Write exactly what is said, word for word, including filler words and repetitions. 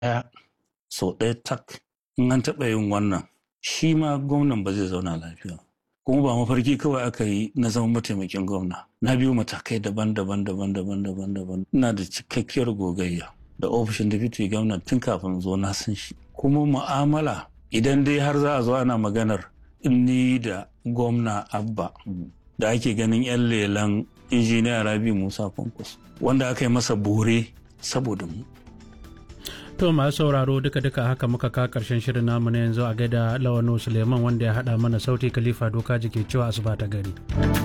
ɗaya sau ɗaya tak in an taɓa yin wannan shi ma gwamnan ba zai zauna lafiya. Kuma ba mafarki kawai aka yi na zama mataimakin gwamna. Na biyo matakai daban-daban daban-daban daban-daban. Ina da cikakkiyar gogayya da ofishin deputy gwamna tun kafin zo na san shi. Kuma mu'amala idan dai har za a zo ana maganar ni da gwamna Abba da ake ganin 'yan lelan injiniya Rabi Musa Kwankwaso wanda aka yi masa bore saboda mu. To masu sauraro duka-duka haka muka ka karshen shirin namu na yanzu a gaida Lawano Suleiman wanda ya haɗa mana sauti Khalifa Doka jike cewa asuba ta gari.